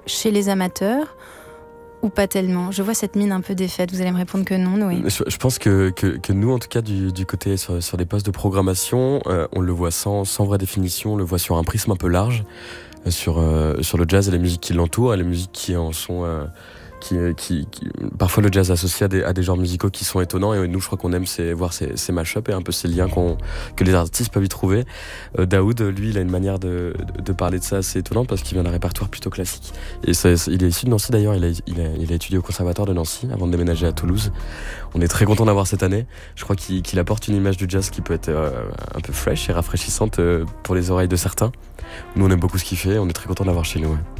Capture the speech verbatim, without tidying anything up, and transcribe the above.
chez les amateurs ou pas tellement? Je vois cette mine un peu défaite. Vous allez me répondre que non, Noé. Je, je pense que, que, que nous, en tout cas, du, du côté sur, sur des postes de programmation, euh, on le voit sans, sans vraie définition, on le voit sur un prisme un peu large, euh, sur, euh, sur le jazz et les musiques qui l'entourent, et les musiques qui en sont... Euh, Qui, qui, qui, parfois le jazz associé à des, à des genres musicaux qui sont étonnants, et nous je crois qu'on aime c'est, voir ces, ces mash-ups et un peu ces liens qu'on, que les artistes peuvent y trouver. Euh, Daoud, lui, il a une manière de, de, de parler de ça assez étonnante parce qu'il vient d'un répertoire plutôt classique. Et ça, il est issu de Nancy d'ailleurs, il a, il, a, il a étudié au conservatoire de Nancy avant de déménager à Toulouse. On est très content d'avoir cette année. Je crois qu'il, qu'il apporte une image du jazz qui peut être euh, un peu fraîche et rafraîchissante euh, pour les oreilles de certains. Nous on aime beaucoup ce qu'il fait, on est très content d'avoir chez nous. Ouais.